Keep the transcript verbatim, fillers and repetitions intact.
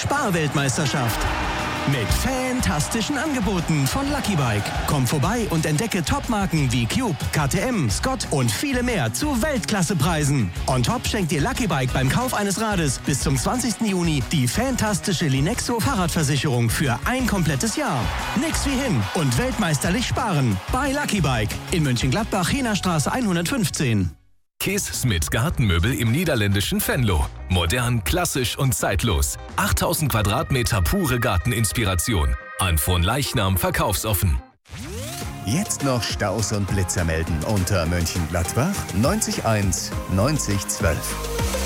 Sparweltmeisterschaft. Mit fantastischen Angeboten von Lucky Bike. Komm vorbei und entdecke Topmarken wie Cube, K T M, Scott und viele mehr zu Weltklassepreisen. On top schenkt dir Lucky Bike beim Kauf eines Rades bis zum zwanzigsten Juni die fantastische Linexo Fahrradversicherung für ein komplettes Jahr. Nix wie hin und weltmeisterlich sparen. Bei Lucky Bike in Mönchengladbach, Henerstraße hundertfünfzehn. Kees Smit Gartenmöbel im niederländischen Venlo. Modern, klassisch und zeitlos. achttausend Quadratmeter pure Garteninspiration. An Fronleichnam verkaufsoffen. Jetzt noch Staus und Blitzer melden unter Mönchengladbach neunzig eins neunzig zwölf.